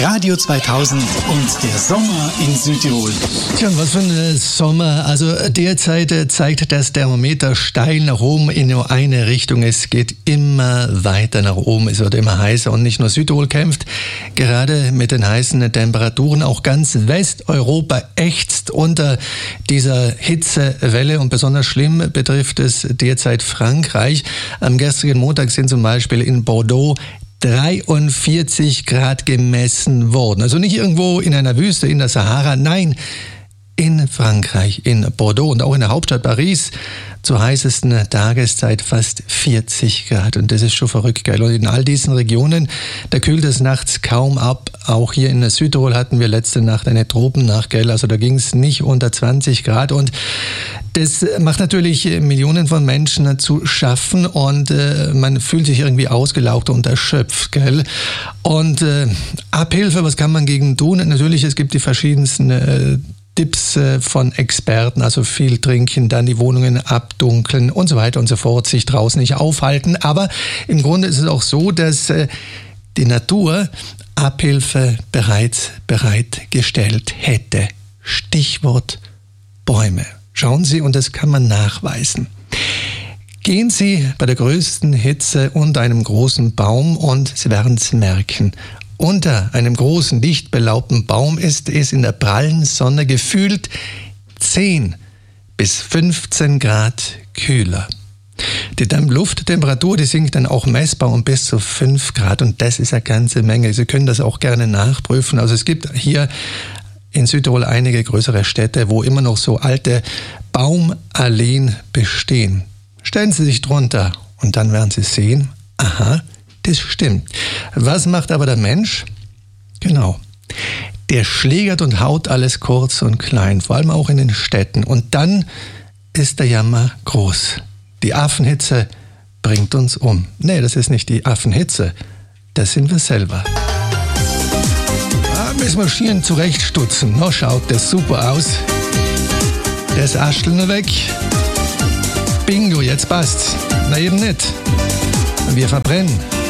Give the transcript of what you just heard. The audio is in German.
Radio 2000 und der Sommer in Südtirol. Tja, was für ein Sommer. Also derzeit zeigt das Thermometer steil nach oben in nur eine Richtung. Es geht immer weiter nach oben. Es wird immer heißer und nicht nur Südtirol kämpft gerade mit den heißen Temperaturen. Auch ganz Westeuropa ächzt unter dieser Hitzewelle und besonders schlimm betrifft es derzeit Frankreich. Am gestrigen Montag sind zum Beispiel in Bordeaux 43 Grad gemessen worden. Also nicht irgendwo in einer Wüste in der Sahara, nein, in Frankreich, in Bordeaux und auch in der Hauptstadt Paris zur heißesten Tageszeit fast 40 Grad. Und das ist schon verrückt geil. Und in all diesen Regionen, da kühlt es nachts kaum ab. Auch hier in Südtirol hatten wir letzte Nacht eine Tropennacht, gell? Also da ging es nicht unter 20 Grad. Und das macht natürlich Millionen von Menschen zu schaffen und man fühlt sich irgendwie ausgelaugt und erschöpft, gell? Und Abhilfe, was kann man gegen tun? Natürlich, es gibt die verschiedensten Tipps von Experten, also viel trinken, dann die Wohnungen abdunkeln und so weiter und so fort, sich draußen nicht aufhalten. Aber im Grunde ist es auch so, dass die Natur Abhilfe bereits bereitgestellt hätte. Stichwort Bäume. Schauen Sie, und das kann man nachweisen. Gehen Sie bei der größten Hitze unter einem großen Baum und Sie werden es merken. Unter einem großen, dicht belaubten Baum ist es in der prallen Sonne gefühlt 10 bis 15 Grad kühler. Die Lufttemperatur, die sinkt dann auch messbar um bis zu 5 Grad und das ist eine ganze Menge. Sie können das auch gerne nachprüfen. Also es gibt hier in Südtirol einige größere Städte, wo immer noch so alte Baumalleen bestehen. Stellen Sie sich drunter und dann werden Sie sehen, aha, das stimmt. Was macht aber der Mensch? Genau. Der schlägert und haut alles kurz und klein, vor allem auch in den Städten. Und dann ist der Jammer groß. Die Affenhitze bringt uns um. Nee, das ist nicht die Affenhitze, das sind wir selber. Müssen wir schieren zurechtstutzen. No, schaut das super aus. Das Astel nur weg. Bingo, jetzt passt's. Na eben nicht. Wir verbrennen.